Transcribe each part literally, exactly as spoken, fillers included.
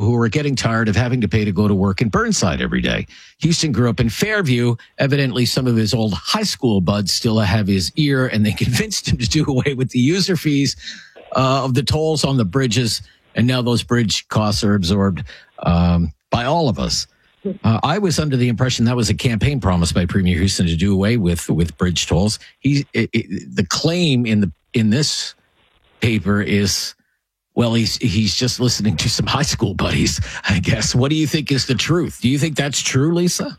who are getting tired of having to pay to go to work in Burnside every day. Houston grew up in Fairview. Evidently, some of his old high school buds still have his ear, and they convinced him to do away with the user fees uh, of the tolls on the bridges. And now those bridge costs are absorbed um, by all of us. Uh, I was under the impression that was a campaign promise by Premier Houston to do away with with bridge tolls. He, it, it, the claim in the in this paper is, well, he's he's just listening to some high school buddies, I guess. What do you think is the truth? Do you think that's true, Lisa?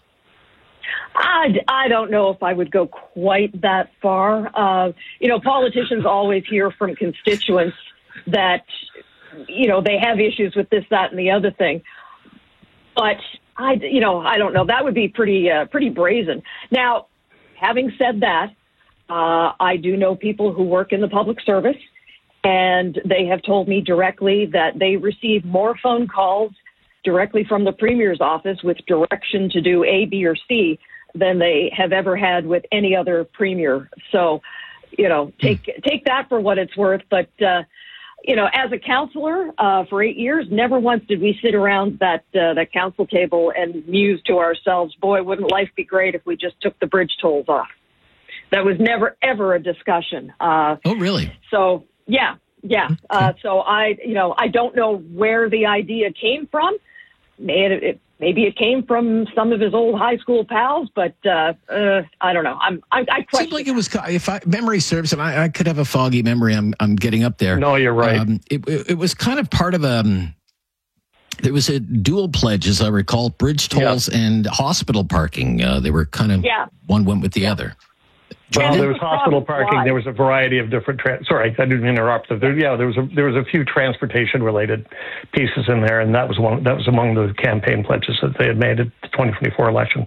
I, I don't know if I would go quite that far. Uh, you know, politicians always hear from constituents that, you know, they have issues with this, that, and the other thing. But I, you know, I don't know. That would be pretty, uh, pretty brazen. Now, having said that, uh, I do know people who work in the public service, and they have told me directly that they receive more phone calls directly from the Premier's office with direction to do A, B, or C than they have ever had with any other Premier. So, you know, take mm. take that for what it's worth. But, uh, you know, as a counselor uh, for eight years, never once did we sit around that uh, that council table and muse to ourselves, boy, wouldn't life be great if we just took the bridge tolls off. That was never, ever a discussion. Uh, oh, really? So, yeah, yeah. Okay. Uh, so I, you know, I don't know where the idea came from. Maybe it, maybe it came from some of his old high school pals, but uh, uh, I don't know. I'm, I, I question. Seemed like it was, if I, memory serves, and I, I could have a foggy memory. I'm, I'm getting up there. No, you're right. Um, it, it, it was kind of part of a. Um, there was a dual pledge, as I recall, bridge tolls yeah. and hospital parking. Uh, they were kind of yeah. one went with the yeah. other. Well, there was hospital parking. There was a variety of different. Tra- Sorry, I didn't interrupt. There, yeah, there was a, there was a few transportation-related pieces in there, and that was one. That was among the campaign pledges that they had made at the twenty twenty-four election.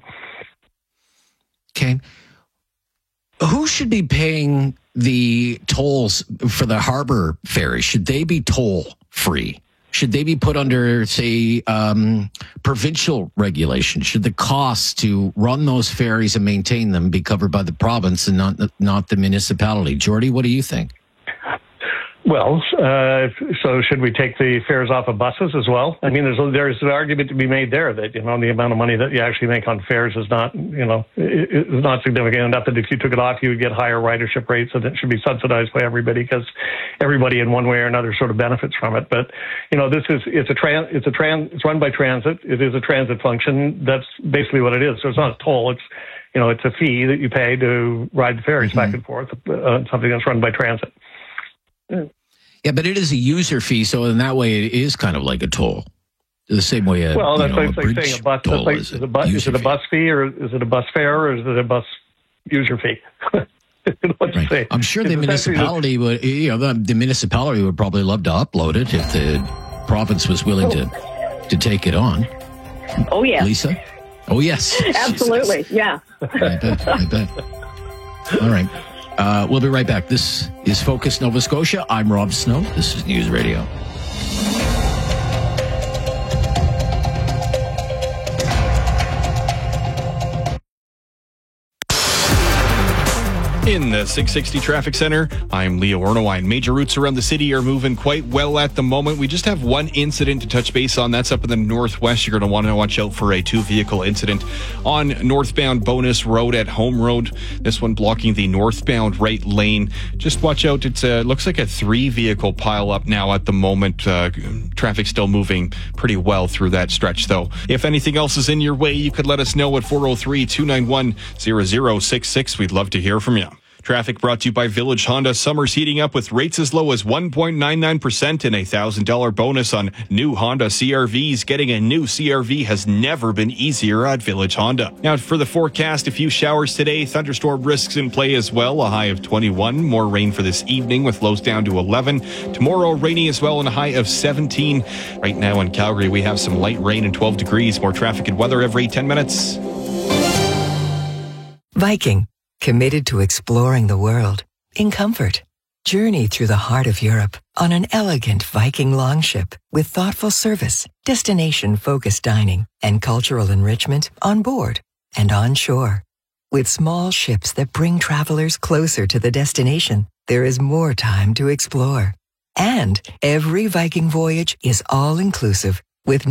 Okay, who should be paying the tolls for the harbor ferry? Should they be toll-free? Should they be put under, say, um, provincial regulation? Should the costs to run those ferries and maintain them be covered by the province and not not the municipality? Jordy, what do you think? Well, uh, so should we take the fares off of buses as well? I mean, there's there's an argument to be made there that, you know, the amount of money that you actually make on fares is not, you know, is not significant enough that if you took it off, you would get higher ridership rates, and it should be subsidized by everybody because everybody in one way or another sort of benefits from it. But, you know, this is it's a trans it's a trans it's run by transit. It is a transit function. That's basically what it is. So it's not a toll. It's, you know, it's a fee that you pay to ride the ferries mm-hmm. back and forth. Uh, something that's run by transit. Yeah, but it is a user fee, so in that way, it is kind of like a toll. The same way a well, that's you know, like, a like saying a bus. That's like, is, a bus is it a bus fee, or is it a bus fare, or is it a bus user fee? Right. I'm sure it's the municipality would, you know, the, the municipality would probably love to upload it if the province was willing to to take it on. Oh yeah, Lisa. Oh yes, absolutely. Jesus. Yeah. I bet. I bet. All right. Uh, we'll be right back. This is Focus Nova Scotia. I'm Rob Snow. This is News Radio. In the six sixty Traffic Center, I'm Leo Ornowine. Major routes around the city are moving quite well at the moment. We just have one incident to touch base on. That's up in the northwest. You're going to want to watch out for a two-vehicle incident on northbound Bonus Road at Home Road. This one blocking the northbound right lane. Just watch out. It uh, looks like a three-vehicle pile-up now at the moment. Uh, traffic still moving pretty well through that stretch, though. If anything else is in your way, you could let us know at four oh three, two nine one, zero zero six six. We'd love to hear from you. Traffic brought to you by Village Honda. Summer's heating up with rates as low as one point nine nine percent and a one thousand dollars bonus on new Honda C R Vs. Getting a new C R V has never been easier at Village Honda. Now for the forecast, a few showers today. Thunderstorm risks in play as well. A high of twenty-one. More rain for this evening with lows down to eleven. Tomorrow rainy as well and a high of seventeen. Right now in Calgary, we have some light rain and twelve degrees. More traffic and weather every ten minutes. Viking. Committed to exploring the world in comfort. Journey through the heart of Europe on an elegant Viking longship with thoughtful service, destination-focused dining, and cultural enrichment on board and on shore. With small ships that bring travelers closer to the destination, there is more time to explore. And every Viking voyage is all-inclusive with